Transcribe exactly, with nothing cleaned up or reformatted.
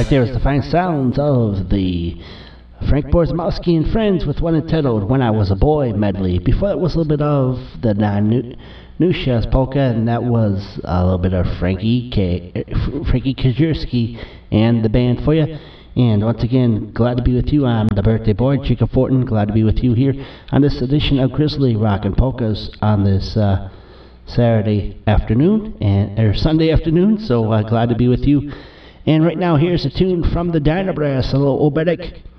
Right there was the fine sounds of the Frank Borzmowski and Friends with one entitled When I Was a Boy medley. Before that was a little bit of the non Nushas polka, and that was a little bit of Frankie K, Frankie Kajewski and the band for you. And once again, glad to be with you. I'm the birthday boy, Chica Fortin. Glad to be with you here on this edition of Grizzly Rock and Polkas on this uh, Saturday afternoon and or Sunday afternoon. So uh, glad to be with you. And right now, here's a tune from the Dyna Brass, a little Obedic